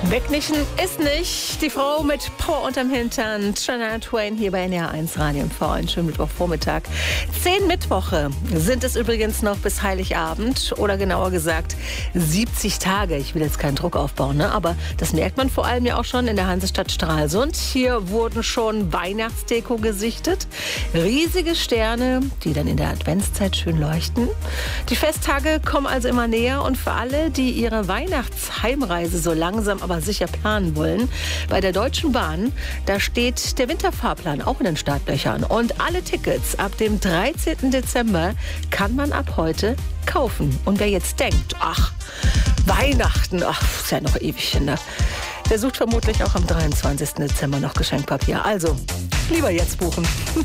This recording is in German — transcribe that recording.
Wegnichen ist nicht. Die Frau mit Power unterm Hintern, Shania Twain hier bei NR1 Radio und V. Einen schönen Mittwochvormittag. 10 Mittwoche sind es übrigens noch bis Heiligabend oder genauer gesagt 70 Tage. Ich will jetzt keinen Druck aufbauen, ne? Aber das merkt man vor allem ja auch schon in der Hansestadt Stralsund. Hier wurden schon Weihnachtsdeko gesichtet. Riesige Sterne, die dann in der Adventszeit schön leuchten. Die Festtage kommen also immer näher und für alle, die ihre Weihnachtsheimreise so langsam aber sicher planen wollen, bei der Deutschen Bahn, da steht der Winterfahrplan auch in den Startlöchern. Und alle Tickets ab dem 13. Dezember kann man ab heute kaufen. Und wer jetzt denkt, ach, Weihnachten, ach, ist ja noch ewig hin, ne? Der sucht vermutlich auch am 23. Dezember noch Geschenkpapier. Also, lieber jetzt buchen.